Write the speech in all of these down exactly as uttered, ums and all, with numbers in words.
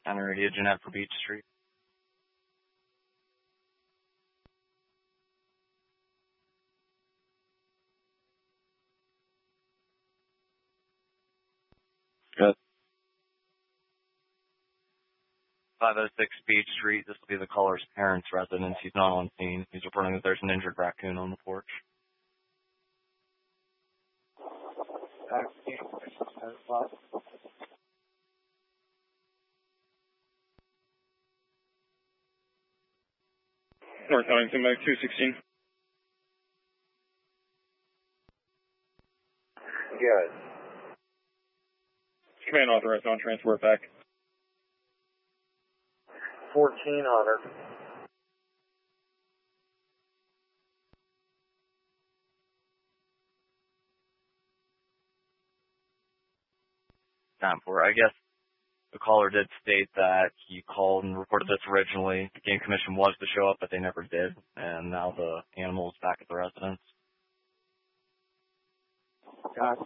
Center Radio Jeanette for Beach Street. Good. five oh six Beach Street. This will be the caller's parents' residence. He's not on scene. He's reporting that there's an injured raccoon on the porch. North Huntington, back two sixteen. Good. Command authorized non-transport back. fourteen on her. Time for, I guess the caller did state that he called and reported this originally. The game commission was to show up, but they never did. And now the animal is back at the residence. Got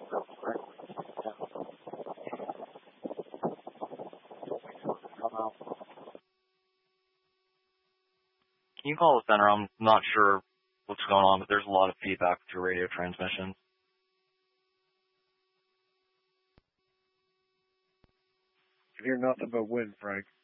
Can you call the center? I'm not sure what's going on, but there's a lot of feedback with your radio transmissions. I hear nothing but wind, Frank.